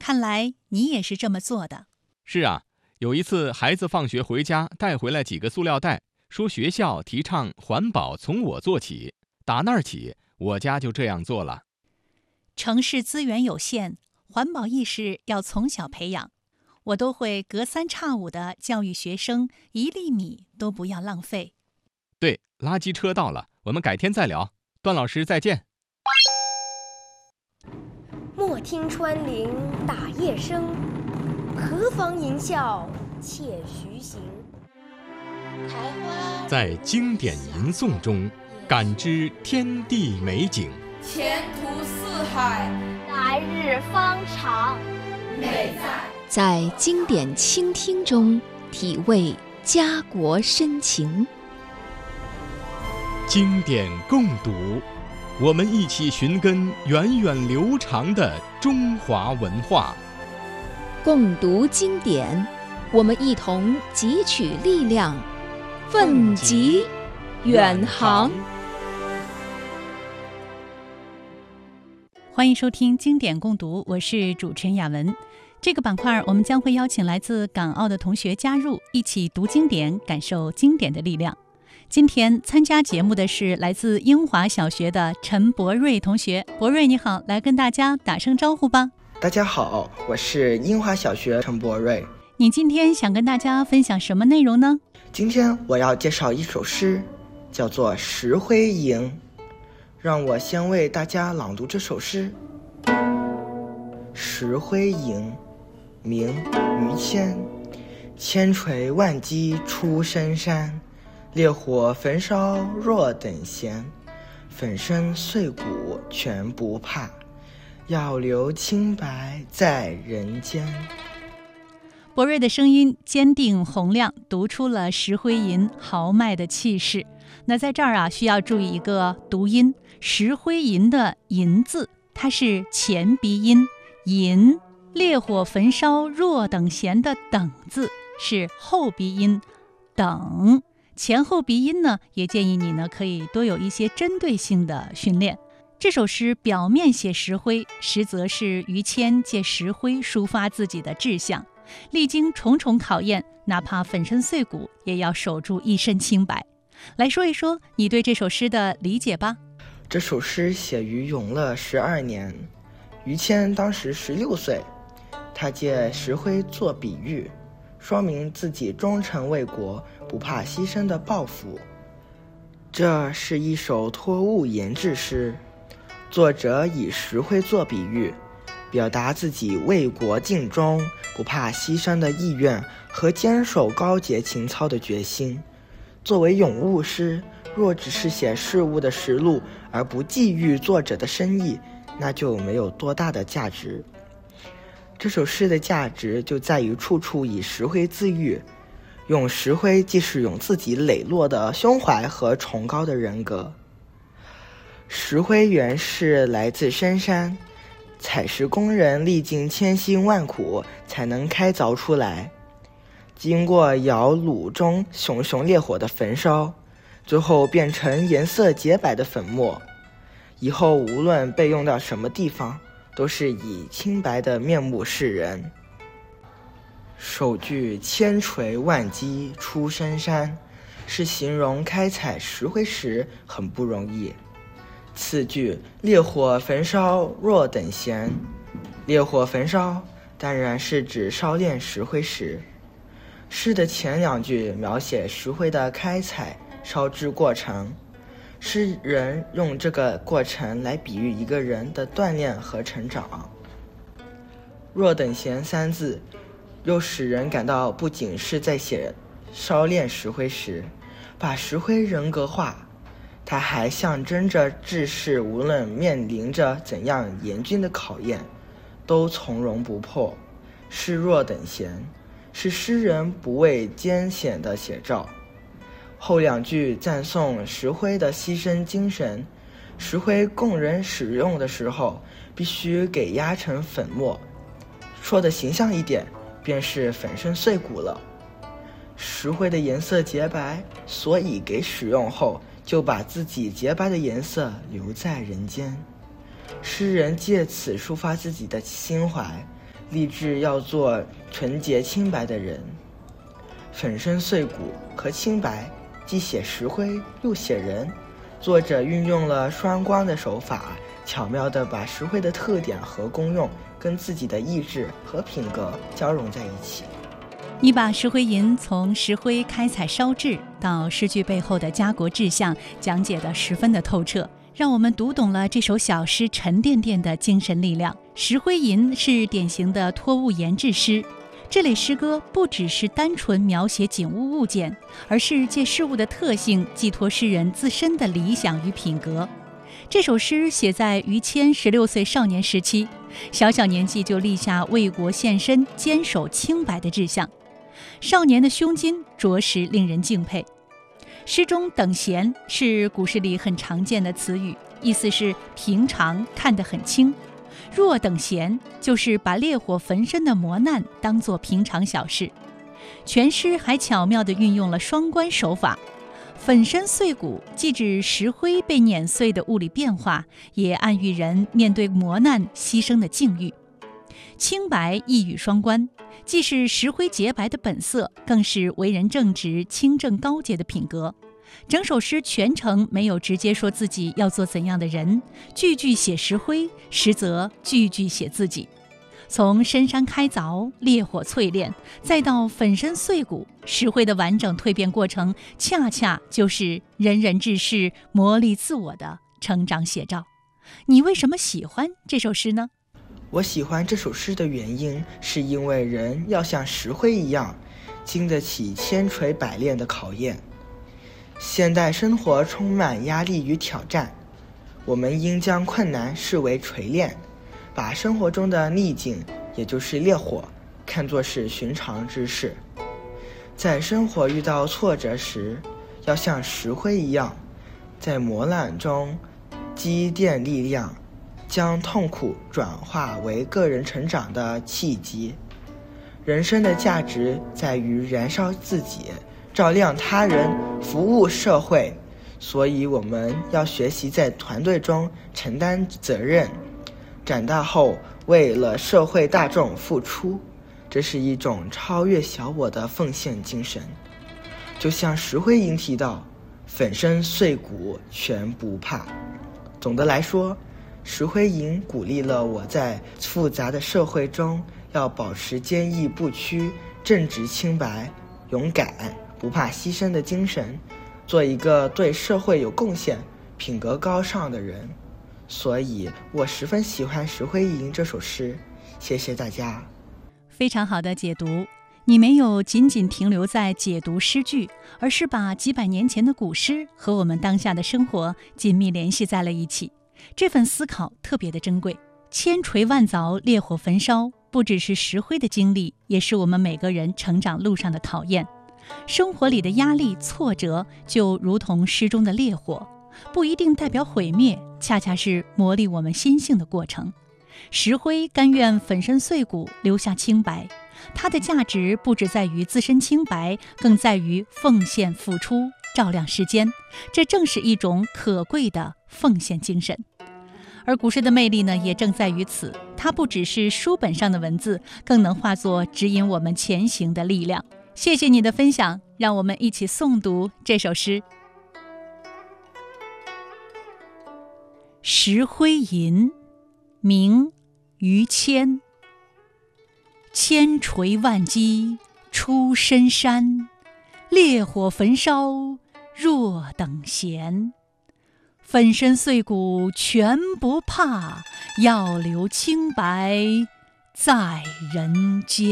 看来你也是这么做的。 是啊，有一次孩子放学回家带回来几个塑料袋，说学校提倡环保从我做起，打那儿起我家就这样做了。 城市资源有限，环保意识要从小培养。我都会隔三差五地教育学生，1粒米都不要浪费。 对，垃圾车到了，我们改天再聊。段老师再见。 莫听穿林打叶声，何妨吟啸且徐行。 在经典吟诵中感知天地美景， 前途似海， 来日方长。 美在经典倾听中体味家国深情。 经典共读，我们一起寻根源远流长的中华文化。 共读经典，我们一同汲取力量，奋楫远航。 欢迎收听经典共读，我是主持人雅文。这个板块我们将会邀请来自港澳的同学加入，一起读经典，感受经典的力量。今天参加节目的是来自英华小学的陈博瑞同学。博瑞你好，来跟大家打声招呼吧。 大家好，我是英华小学陈博瑞。 你今天想跟大家分享什么内容呢？ 今天我要介绍一首诗，叫做《石灰吟》。让我先为大家朗读这首诗。石灰吟，明于谦。千锤万击出深山，烈火焚烧若等闲。粉身碎骨全不怕，要留清白在人间。 博瑞的声音坚定洪亮，读出了石灰吟豪迈的气势。那在这儿需要注意一个读音，石灰吟的吟字它是前鼻音，吟；烈火焚烧若等闲的等字是后鼻音，等。前后鼻音呢，也建议你可以多有一些针对性的训练。这首诗表面写石灰，实则是于谦借石灰抒发自己的志向，历经重重考验，哪怕粉身碎骨也要守住一身清白。来说一说你对这首诗的理解吧。 这首诗写于永乐12年，于谦当时16岁，他借石灰做比喻，说明自己忠诚为国，不怕牺牲的抱负。这是一首托物言志诗，作者以石灰做比喻，表达自己为国尽忠、不怕牺牲的意愿和坚守高洁情操的决心。作为咏物诗，若只是写事物的实录而不寄予作者的深意，那就没有多大的价值。这首诗的价值就在于处处以石灰自喻，用石灰既是用自己磊落的胸怀和崇高的人格。石灰原是来自深山，采石工人历尽千辛万苦才能开凿出来，经过窑炉中熊熊烈火的焚烧，最后变成颜色洁白的粉末。以后无论被用到什么地方，都是以清白的面目示人。首句千锤万击出深山，是形容开采石灰时很不容易。次句烈火焚烧若等闲，烈火焚烧当然是指烧炼石灰时。诗的前2句描写石灰的开采烧制过程，诗人用这个过程来比喻一个人的锻炼和成长。若等闲3字又使人感到不仅是在写烧炼石灰时把石灰人格化，它还象征着志士无论面临着怎样严峻的考验，都从容不迫。是若等闲，是诗人不畏艰险的写照。后2句赞颂石灰的牺牲精神，石灰供人使用的时候必须给压成粉末，说的形象一点，便是粉身碎骨了。石灰的颜色洁白，所以给使用后就把自己洁白的颜色留在人间。诗人借此抒发自己的心怀， 立志要做纯洁清白的人。粉身碎骨和清白既写石灰又写人，作者运用了双关的手法，巧妙地把石灰的特点和功用跟自己的意志和品格交融在一起。 你把石灰吟从石灰开采烧制到诗句背后的家国志向讲解得十分的透彻，让我们读懂了这首小诗沉甸甸的精神力量。石灰吟是典型的托物言志诗，这类诗歌不只是单纯描写景物物件，而是借事物的特性寄托诗人自身的理想与品格。这首诗写在于谦16岁少年时期，小小年纪就立下为国献身、坚守清白的志向，少年的胸襟着实令人敬佩。诗中等闲是古诗里很常见的词语，意思是平常看得很轻。若等闲就是把烈火焚身的磨难当作平常小事。全诗还巧妙地运用了双关手法，粉身碎骨既指石灰被碾碎的物理变化，也暗喻人面对磨难牺牲的境遇。清白一语双关，既是石灰洁白的本色，更是为人正直、清正高洁的品格。整首诗全程没有直接说自己要做怎样的人，句句写石灰，实则句句写自己。从深山开凿、烈火淬炼，再到粉身碎骨，石灰的完整蜕变过程，恰恰就是仁人志士磨砺自我的成长写照。你为什么喜欢这首诗呢？ 我喜欢这首诗的原因，是因为人要像石灰一样，经得起千锤百炼的考验。现代生活充满压力与挑战，我们应将困难视为锤炼，把生活中的逆境，也就是烈火，看作是寻常之事。在生活遇到挫折时，要像石灰一样，在磨难中积淀力量，将痛苦转化为个人成长的契机。人生的价值在于燃烧自己，照亮他人，服务社会，所以我们要学习在团队中承担责任，长大后为了社会大众付出，这是一种超越小我的奉献精神。就像石灰吟提到，粉身碎骨全不怕。总的来说，石灰吟鼓励了我在复杂的社会中要保持坚毅不屈、正直清白、勇敢不怕牺牲的精神，做一个对社会有贡献、品格高尚的人。所以我十分喜欢《石灰吟》这首诗。谢谢大家。 非常好的解读，你没有仅仅停留在解读诗句，而是把几百年前的古诗和我们当下的生活紧密联系在了一起。这份思考特别的珍贵。千锤万凿，烈火焚烧，不只是石灰的经历，也是我们每个人成长路上的考验。生活里的压力、挫折，就如同诗中的烈火，不一定代表毁灭，恰恰是磨砺我们心性的过程。石灰甘愿粉身碎骨，留下清白，它的价值不只在于自身清白，更在于奉献付出，照亮世间。这正是一种可贵的奉献精神。而古诗的魅力呢，也正在于此，它不只是书本上的文字，更能化作指引我们前行的力量。谢谢你的分享，让我们一起诵读这首诗。石灰吟，明·于谦。千锤万击出深山，烈火焚烧若等闲。粉身碎骨全不怕，要留清白在人间。